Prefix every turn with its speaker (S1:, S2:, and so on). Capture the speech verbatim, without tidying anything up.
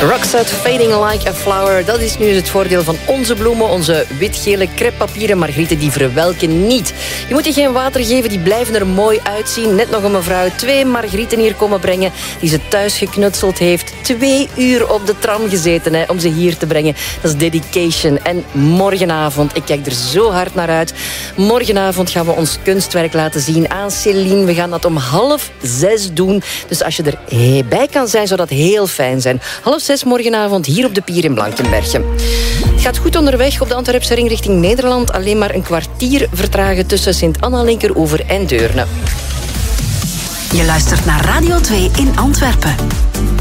S1: Roxette, Fading Like a Flower. Dat is nu het voordeel van onze bloemen. Onze wit-gele crêpepapieren margrieten, die verwelken niet. Je moet die geen water geven, die blijven er mooi uitzien. Net nog een mevrouw twee margrieten hier komen brengen, die ze thuis geknutseld heeft. Twee uur op de tram gezeten hè, om ze hier te brengen. Dat is dedication. En morgenavond, ik kijk er zo hard naar uit. Morgenavond gaan we ons kunstwerk laten zien aan Céline. We gaan dat om half zes doen. Dus als je erbij kan zijn, zou dat heel fijn zijn. Half zes morgenavond hier op de Pier in Blankenbergen. Het gaat goed onderweg op de Antwerpse ring richting Nederland. Alleen maar een kwartier vertragen tussen Sint-Anna, Linkeroever en Deurne.
S2: Je luistert naar Radio twee in Antwerpen.